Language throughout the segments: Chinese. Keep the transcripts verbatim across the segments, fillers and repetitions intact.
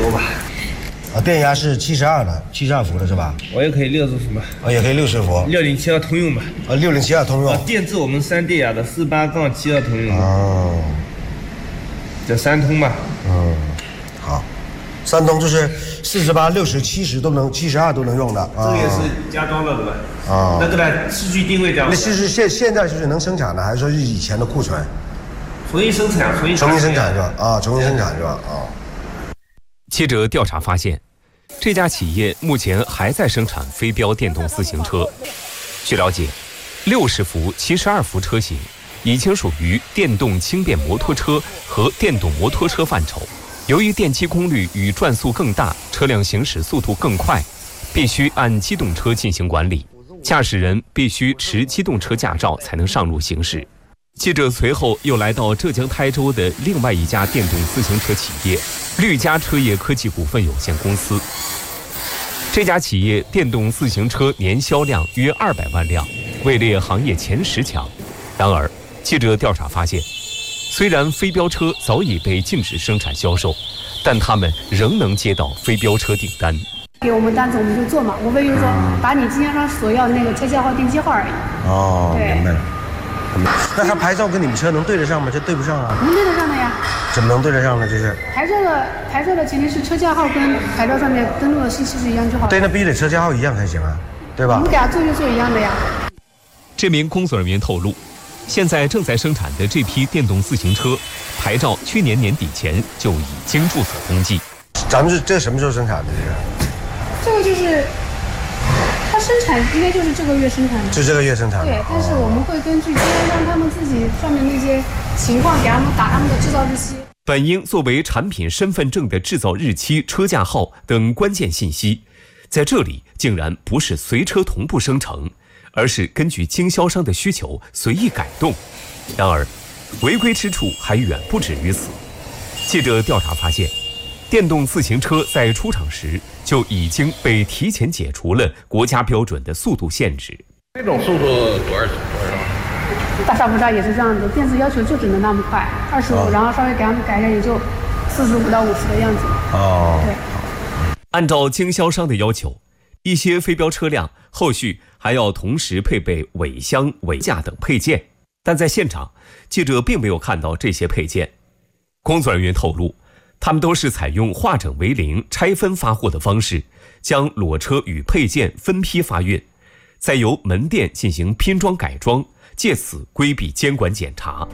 多吧。 啊，电压是七十二的，七十二伏的是吧？ 我也可以六十伏嘛。 啊，也可以六十伏。 六零七二通用吧。 啊，六零七二通用。 啊，电自我们三电压的四八杠七二通用。 哦。 这三通吧。 嗯，好。三通就是四十八、六十、七十都能，七十二都能用的。 这个也是加装了的吧？ 啊。 那个呢？数据定位这样。 那其实现现在就是能生产的，还是说是以前的库存？ 重新生产，重新重新生产是吧？啊，重新生产是吧？啊。 记者调查发现，这家企业目前还在生产飞标电动自行车。据了解，六十伏、七十二伏车型已经属于电动轻便摩托车和电动摩托车范畴。由于电机功率与转速更大，车辆行驶速度更快，必须按机动车进行管理，驾驶人必须持机动车驾照才能上路行驶。记者随后又来到浙江台州的另外一家电动自行车企业绿嘉车业科技股份有限公司。这家企业电动自行车年销量约二百万辆，位列行业前十强。然而，记者调查发现，虽然飞标车早已被禁止生产销售，但他们仍能接到飞标车订单。 给我们单子我们就做嘛，无非就是说把你经销商所要那个车架号、电机号而已。 哦，明白了。那他牌照跟你们车能对得上吗？这对不上啊。 能对得上的呀。 怎么能对得上呢？就是牌照的牌照的前提是车架号跟牌照上面登录的信息是一样就好了。 对，那必须得车架号一样才行啊，对吧？ 我们给他做就做一样的呀。 这名工作人员透露，现在正在生产的这批电动自行车，牌照去年年底前就已经注册登记。 咱们是这什么时候生产的？ 这个，这个就是。它生产应该就是这个月生产的， 就这个月生产的。 对，但是我们会根据经销商他们自己上面那些情况，给他们打他们的制造日期。 本应作为产品身份证的制造日期、车架号等关键信息，在这里竟然不是随车同步生成，而是根据经销商的需求随意改动。然而，违规之处还远不止于此。记者调查发现，电动自行车在出厂时就已经被提前解除了国家标准的速度限制。 这种速度多少多少？ 大差不差也是这样子，电子要求就只能那么快，二十五，然后稍微给他们改一下，也就四十五到五十的样子。 哦， 对。 按照经销商的要求，一些飞标车辆后续还要同时配备尾箱、尾架等配件，但在现场，记者并没有看到这些配件。工作人员透露，他们都是采用化整为零、拆分发货的方式，将裸车与配件分批发运，再由门店进行拼装改装，借此规避监管检查。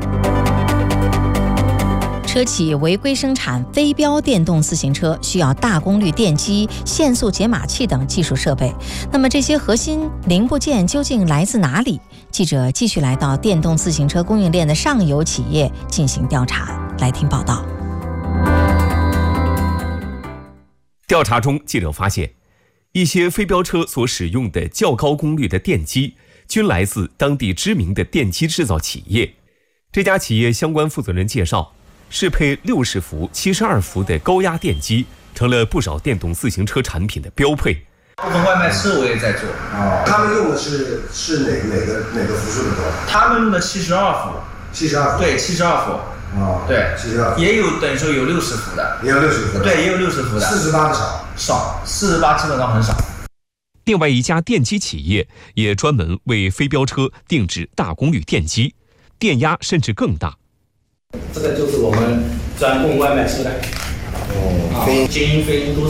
车企违规生产飞标电动自行车需要大功率电机、限速解码器等技术设备。那么这些核心零部件究竟来自哪里？记者继续来到电动自行车供应链的上游企业进行调查，来听报道。 调查中，记者发现，一些飞标车所使用的较高功率的电机，均来自当地知名的电机制造企业。这家企业相关负责人介绍，适配六十伏、七十二伏的高压电机，成了不少电动自行车产品的标配。 部分外卖车我也在做。 哦，他们用的是是哪哪个哪个伏数的多？ 他们用的七十二伏。 七十二伏。 对，七十二伏。 哦， 对， 七十二。 也有等于说有六十伏的。 也有六十伏的。 对，也有六十伏的。 四十八的少。 少，四十八基本上很少。 另外一家电机企业也专门为飞标车定制大功率电机，电压甚至更大。 这个就是我们专供外卖车的。 哦， 啊，精英飞鹰都